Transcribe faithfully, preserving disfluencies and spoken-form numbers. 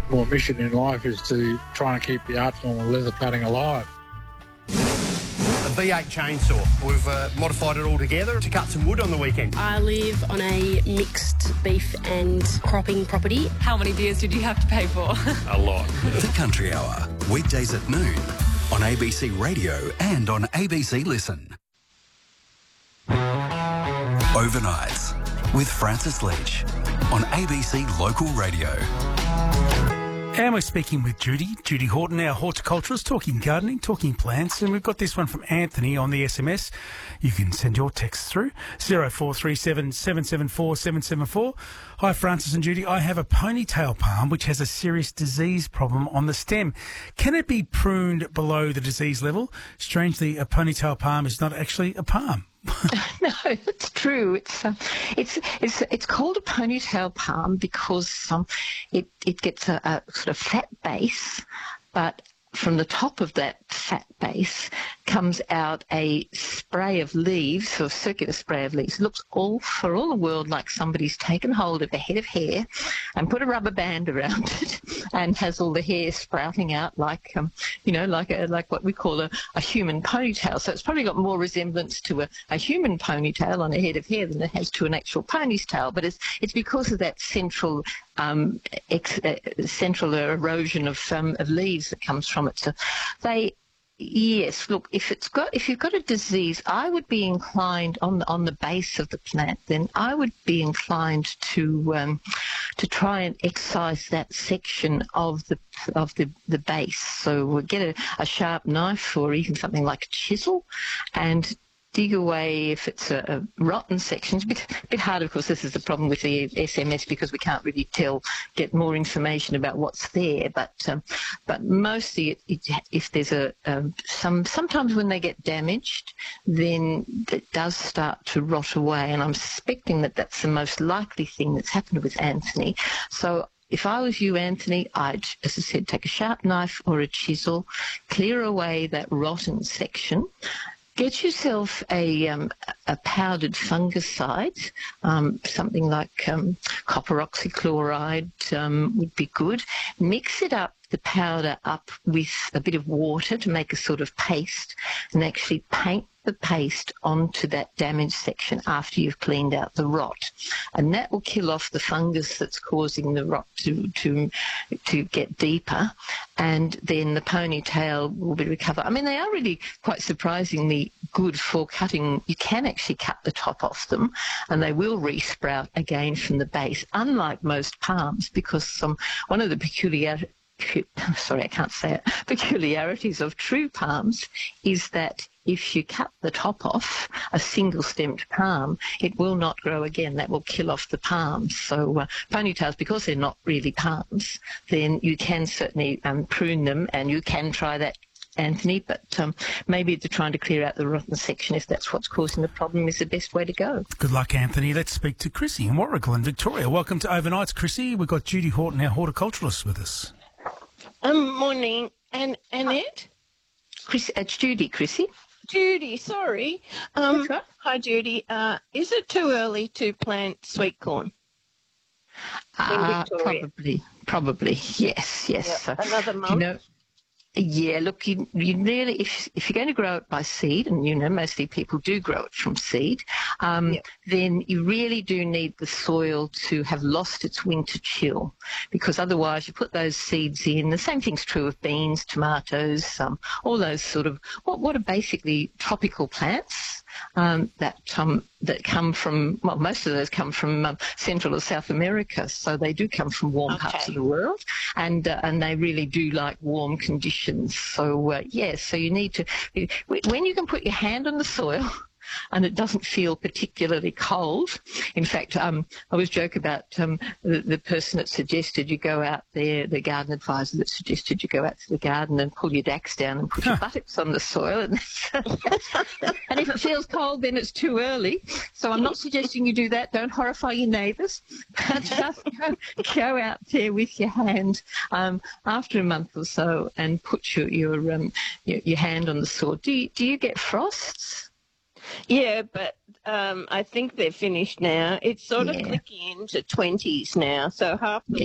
Your mission in life is to try and keep the art form of leather cutting alive. A V eight chainsaw. We've uh, modified it all together to cut some wood on the weekend. I live on a mixed beef and cropping property. How many beers did you have to pay for? A lot. The Country Hour, weekdays at noon on A B C Radio and on A B C Listen. Overnights with Francis Leach on A B C Local Radio. And we're speaking with Judy, Judy Horton, our horticulturist, talking gardening, talking plants. And we've got this one from Anthony on the S M S. You can send your text through zero four three seven, seven seven four, seven seven four. Hi, Francis and Judy. I have a ponytail palm which has a serious disease problem on the stem. Can it be pruned below the disease level? Strangely, a ponytail palm is not actually a palm. No, it's true. It's uh, it's it's it's called a ponytail palm because um, it it gets a, a sort of flat base, but from the top of that fat base comes out a spray of leaves, or a circular spray of leaves. It looks all for all the world like somebody's taken hold of a head of hair and put a rubber band around it and has all the hair sprouting out like, um, you know, like a, like what we call a, a human ponytail. So it's probably got more resemblance to a, a human ponytail on a head of hair than it has to an actual pony's tail. But it's it's because of that central um, ex, uh, central erosion of um, of leaves that comes from it. So they. Yes, look, if it's got if you've got a disease, I would be inclined on the, on the base of the plant. Then I would be inclined to um, to try and excise that section of the of the, the base. So we'll get a, a sharp knife or even something like a chisel, and dig away if it's a, a rotten section. It's a bit, a bit hard, of course. This is the problem with the S M S because we can't really tell, get more information about what's there. But um, but mostly, it, it, if there's a um, some sometimes when they get damaged, then it does start to rot away. And I'm suspecting that that's the most likely thing that's happened with Anthony. So. If I was you, Anthony, I'd, as I said, take a sharp knife or a chisel, clear away that rotten section. Get yourself a um, a powdered fungicide, um, something like um, copper oxychloride um, would be good. Mix it up, the powder up with a bit of water to make a sort of paste, and actually paint the paste onto that damaged section after you've cleaned out the rot, and that will kill off the fungus that's causing the rot to to to get deeper, and then the ponytail will be recovered. I mean, they are really quite surprisingly good for cutting. You can actually cut the top off them, and they will resprout again from the base, unlike most palms, because um, one of the peculiar sorry, I can't say it, peculiarities of true palms is that if you cut the top off a single-stemmed palm, it will not grow again. That will kill off the palms. So uh, ponytails, because they're not really palms, then you can certainly um, prune them, and you can try that, Anthony, but um, maybe to trying to clear out the rotten section, if that's what's causing the problem, is the best way to go. Good luck, Anthony. Let's speak to Chrissy in Warrigal in Victoria. Welcome to Overnights, Chrissy. We've got Judy Horton, our horticulturalist, with us. Um, morning, and Annette? Chris, it's Judy, Chrissy. Judy, sorry. Um, That's right. Hi, Judy. Uh, is it too early to plant sweet corn? Uh, Victoria? probably, probably, yes, yes. Yep. So, Another month? You know, yeah, look, you, you really, if if you're going to grow it by seed, and you know mostly people do grow it from seed, um, Yep. then you really do need the soil to have lost its winter chill, because otherwise you put those seeds in. The same thing's true of beans, tomatoes, um, all those sort of what what are basically tropical plants. Um, that um, that come from, well, most of those come from um, Central or South America, so they do come from warm Okay. parts of the world, and uh, and they really do like warm conditions. So uh, yes, so you need to, when you can put your hand on the soil and it doesn't feel particularly cold. In fact, um, I always joke about um, the, the person that suggested you go out there, the garden advisor that suggested you go out to the garden and pull your dacks down and put your buttocks on the soil. And, and if it feels cold, then it's too early. So I'm not suggesting you do that. Don't horrify your neighbours. But just go, go out there with your hand um, after a month or so and put your your, um, your, your hand on the soil. Do you, do you get frosts? Yeah, but um, I think they're finished now. It's sort of Yeah. clicking into twenties now, so half the